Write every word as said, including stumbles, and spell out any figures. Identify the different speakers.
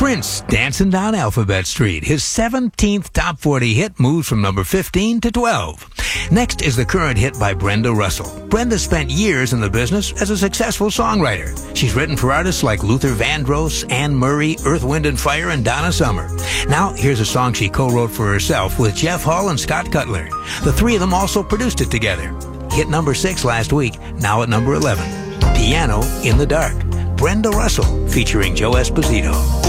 Speaker 1: Prince, Dancing Down Alphabet Street. His seventeenth top forty hit moves from number fifteen to twelve. Next is the current hit by Brenda Russell. Brenda spent years in the business as a successful songwriter. She's written for artists like Luther Vandross, Anne Murray, Earth, Wind and Fire, and Donna Summer. Now, here's a song she co-wrote for herself with Jeff Hall and Scott Cutler. The three of them also produced it together. Hit number six last week, now at number eleven. Piano in the Dark. Brenda Russell featuring Joe Esposito.